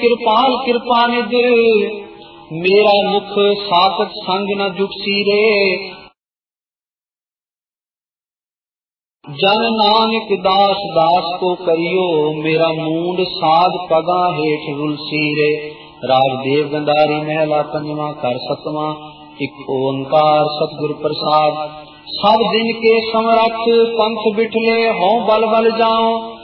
कृपाल कृपा निध, मेरा मुख साकत संग न जुटसी रे। जन नानक दास दास को करियो, मेरा मूंड साध पगा हेठ रुलसी रे। राजदेव गंधारी महला पंजवा कर सतवा, एक ओंकार सतगुर प्रसाद। सब दिन के समरथ पंथ बिठले हों बल बल जाओ,